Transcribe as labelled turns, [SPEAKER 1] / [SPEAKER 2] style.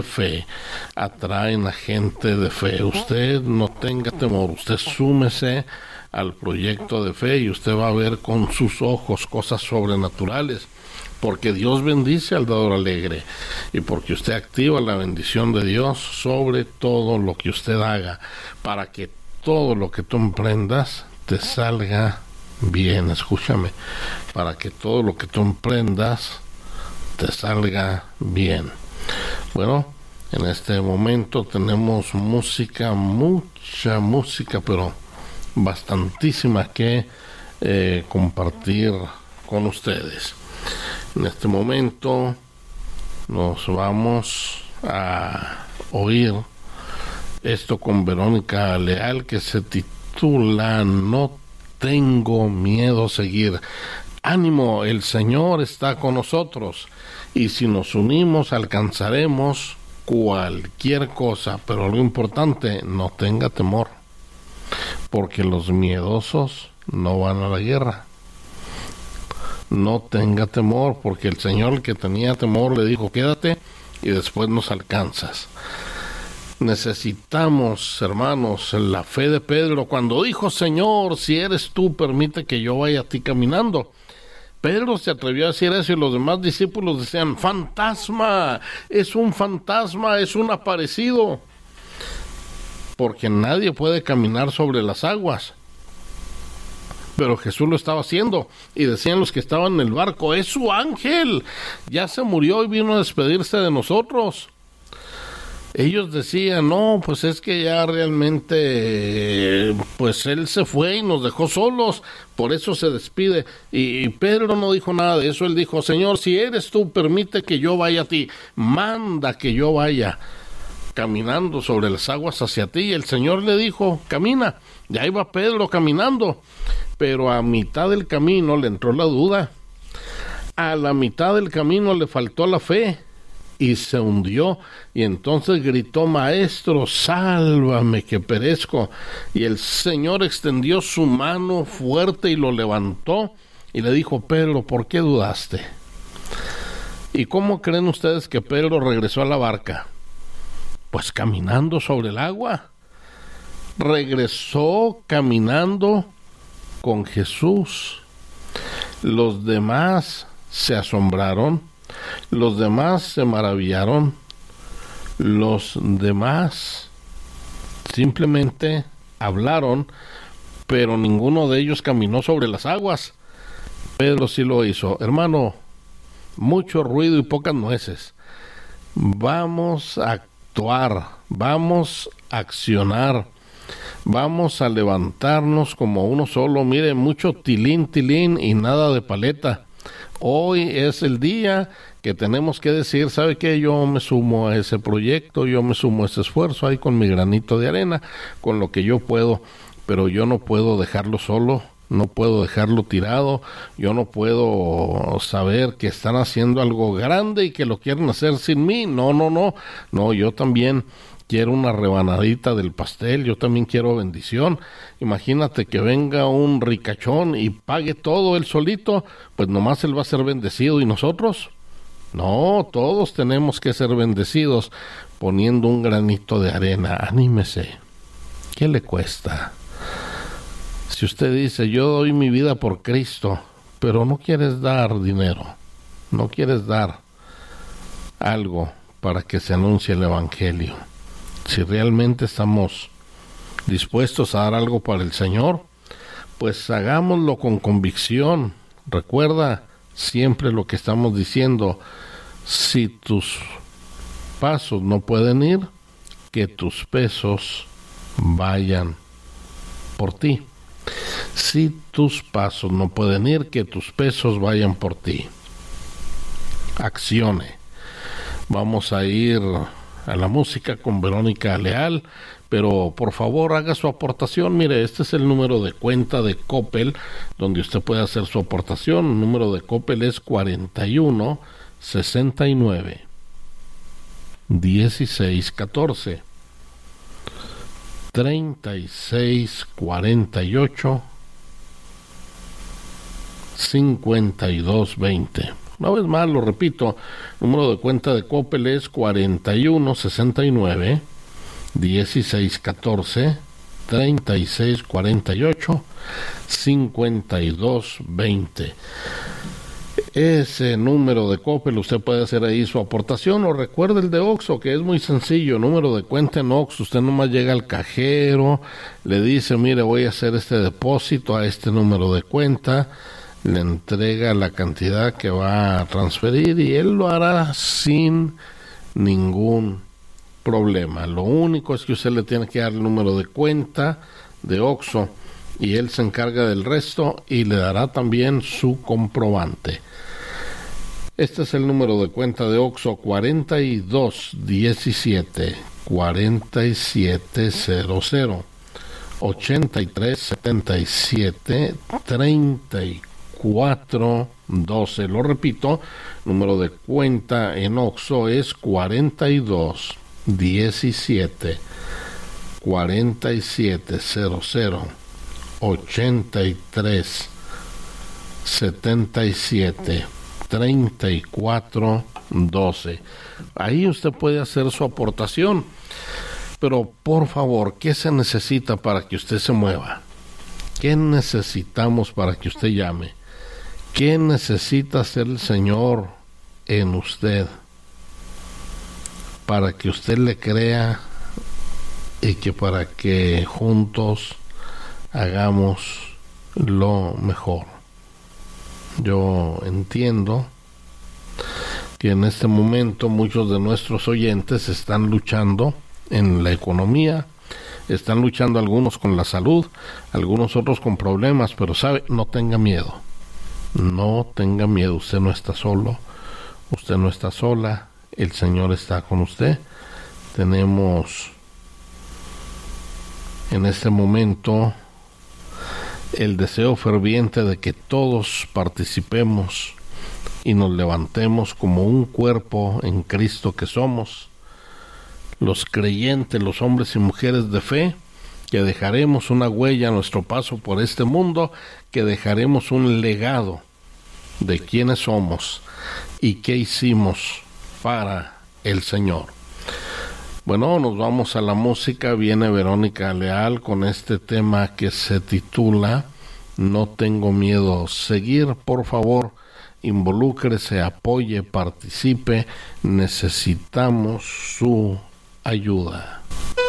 [SPEAKER 1] fe, atraen a gente de fe. Usted no tenga temor, usted súmese al proyecto de fe y usted va a ver con sus ojos cosas sobrenaturales, porque Dios bendice al dador alegre y porque usted activa la bendición de Dios sobre todo lo que usted haga, para que todo lo que tú emprendas te salga bien. Escúchame, para que todo lo que tú emprendas te salga bien. Bueno, en este momento tenemos música, mucha música, pero bastantísima que compartir con ustedes. En este momento nos vamos a oír esto con Verónica Leal, que se titula No tengo miedo a seguir. Ánimo, el Señor está con nosotros y si nos unimos alcanzaremos cualquier cosa, pero lo importante, no tenga temor, porque los miedosos no van a la guerra. No tenga temor, porque el Señor, el que tenía temor, le dijo quédate y después nos alcanzas. Necesitamos, hermanos, la fe de Pedro cuando dijo: Señor, si eres tú, permite que yo vaya a ti caminando. Pedro se atrevió a decir eso y los demás discípulos decían: fantasma, es un aparecido, porque nadie puede caminar sobre las aguas. Pero Jesús lo estaba haciendo, y decían los que estaban en el barco: es su ángel, ya se murió y vino a despedirse de nosotros. Ellos decían: no, pues es que ya realmente, pues él se fue y nos dejó solos, por eso se despide. Y Pedro no dijo nada de eso, él dijo: Señor, si eres tú, permite que yo vaya a ti, manda que yo vaya caminando sobre las aguas hacia ti. Y el Señor le dijo: camina. Y ahí va Pedro caminando, pero a mitad del camino le entró la duda, a la mitad del camino le faltó la fe y se hundió, y entonces gritó: Maestro, sálvame que perezco. Y el Señor extendió su mano fuerte y lo levantó y le dijo: Pedro, ¿por qué dudaste? ¿Y cómo creen ustedes que Pedro regresó a la barca? Pues caminando sobre el agua. Regresó caminando con Jesús. Los demás se asombraron, los demás se maravillaron, los demás simplemente hablaron, pero ninguno de ellos caminó sobre las aguas. Pedro sí lo hizo. Hermano, mucho ruido y pocas nueces. Vamos a actuar, vamos a accionar, vamos a levantarnos como uno solo. Mire, mucho tilín, tilín y nada de paleta. Hoy es el día que tenemos que decir: ¿sabe qué? Yo me sumo a ese proyecto, yo me sumo a ese esfuerzo ahí con mi granito de arena, con lo que yo puedo, pero yo no puedo dejarlo solo, no puedo dejarlo tirado, yo no puedo saber que están haciendo algo grande y que lo quieren hacer sin mí. No, yo también quiero una rebanadita del pastel, yo también quiero bendición. Imagínate que venga un ricachón y pague todo él solito, pues nomás él va a ser bendecido, ¿y nosotros? No, todos tenemos que ser bendecidos poniendo un granito de arena. Anímese, ¿qué le cuesta? Si usted dice: yo doy mi vida por Cristo, pero no quieres dar dinero, no quieres dar algo para que se anuncie el Evangelio, si realmente estamos dispuestos a dar algo para el Señor, pues hagámoslo con convicción. Recuerda siempre lo que estamos diciendo: si tus pasos no pueden ir, que tus pesos vayan por ti. Si tus pasos no pueden ir, que tus pesos vayan por ti. Accione. Vamos a ir a la música con Verónica Leal, pero por favor haga su aportación. Mire, este es el número de cuenta de Coppel donde usted puede hacer su aportación. El número de Coppel es 41 69 16 14 36 48 52 20. Una vez más, lo repito, número de cuenta de Coppel es 4169 1614 3648 5220. Ese número de Coppel, usted puede hacer ahí su aportación, o recuerde el de Oxxo, que es muy sencillo, número de cuenta en Oxxo. Usted nomás llega al cajero, le dice, mire, voy a hacer este depósito a este número de cuenta, le entrega la cantidad que va a transferir y él lo hará sin ningún problema. Lo único es que usted le tiene que dar el número de cuenta de Oxxo y él se encarga del resto y le dará también su comprobante. Este es el número de cuenta de Oxxo: 4217 4700 8377 3412. Lo repito, número de cuenta en Oxxo es 4217 4700 8377 3412. Ahí usted puede hacer su aportación. Pero por favor, ¿qué se necesita para que usted se mueva? ¿Qué necesitamos para que usted llame? ¿Qué necesita hacer el Señor en usted para que usted le crea y que para que juntos hagamos lo mejor? Yo entiendo que en este momento muchos de nuestros oyentes están luchando en la economía, están luchando algunos con la salud, algunos otros con problemas, pero sabe, no tenga miedo, no tenga miedo, usted no está solo, usted no está sola, el Señor está con usted. Tenemos en este momento el deseo ferviente de que todos participemos y nos levantemos como un cuerpo en Cristo que somos, los creyentes, los hombres y mujeres de fe, que dejaremos una huella a nuestro paso por este mundo, que dejaremos un legado de quiénes somos y qué hicimos para el Señor. Bueno, nos vamos a la música. Viene Verónica Leal con este tema que se titula No tengo miedo. Seguir, por favor, involúcrese, apoye, participe. Necesitamos su ayuda.